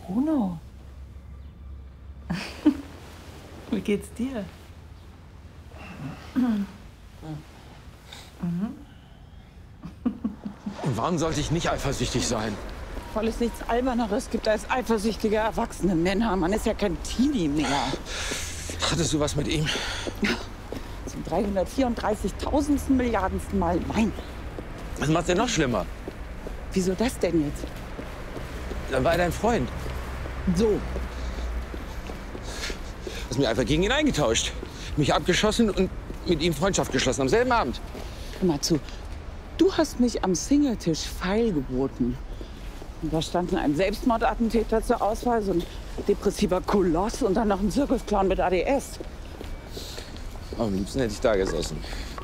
Bruno. Wie geht's dir? Und warum sollte ich nicht eifersüchtig sein? Weil es nichts Alberneres gibt als eifersüchtige erwachsene Männer. Man ist ja kein Teenie mehr. Hattest du was mit ihm? Zum 334.000. Milliardensten Mal nein. Was macht's denn noch schlimmer? Wieso das denn jetzt? Dann war er dein Freund. So. Hast mich einfach gegen ihn eingetauscht. Mich abgeschossen und mit ihm Freundschaft geschlossen am selben Abend. Hör mal zu. Du hast mich am Singletisch feilgeboten. Und da standen ein Selbstmordattentäter zur Auswahl, so ein depressiver Koloss und dann noch ein Zirkusclown mit ADS. Am liebsten hätte ich da gesessen.